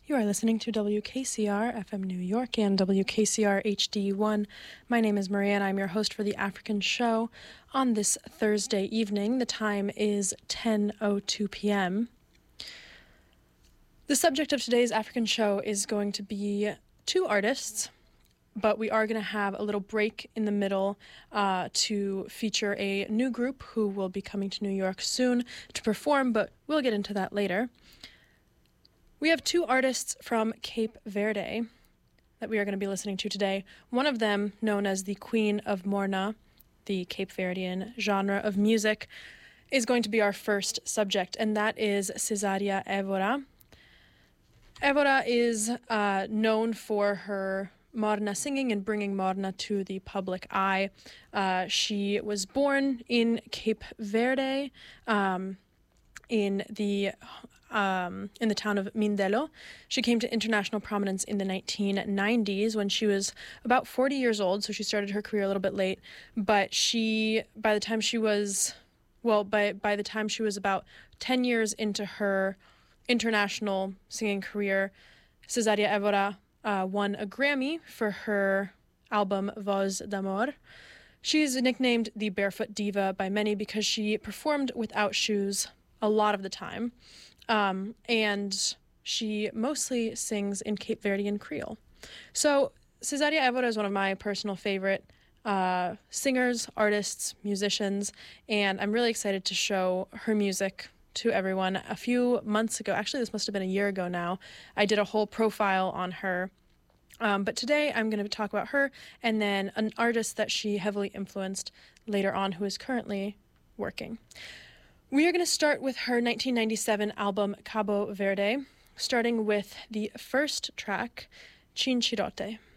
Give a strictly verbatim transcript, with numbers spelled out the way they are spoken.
You are listening to W K C R F M New York and W K C R H D one. My name is Maria and I'm your host for the African Show on this Thursday evening. The time is ten oh two p.m. The subject of today's African Show is going to be two artists, but we are going to have a little break in the middle uh, to feature a new group who will be coming to New York soon to perform, but we'll get into that later. We have two artists from Cape Verde that we are going to be listening to today. One of them, known as the Queen of Morna, the Cape Verdean genre of music, is going to be our first subject, and that is Cesaria Évora. Évora is uh, known for her Morna singing and bringing Morna to the public eye. Uh, she was born in Cape Verde, um, in the um, in the town of Mindelo. She came to international prominence in the nineteen nineties when she was about forty years old, so she started her career a little bit late. But she, by the time she was, well, by by the time she was about ten years into her international singing career, Cesaria Évora uh, won a Grammy for her album Voz d'Amor. She's nicknamed the Barefoot Diva by many because she performed without shoes a lot of the time, um, and she mostly sings in Cape Verdean Creole. So Cesaria Évora is one of my personal favorite uh, singers, artists, musicians, and I'm really excited to show her music to everyone. A few months ago, actually this must have been a year ago now, I did a whole profile on her. Um, but today I'm going to talk about her and then an artist that she heavily influenced later on who is currently working. We are going to start with her nineteen ninety-seven album Cabo Verde, starting with the first track, Chinchirote.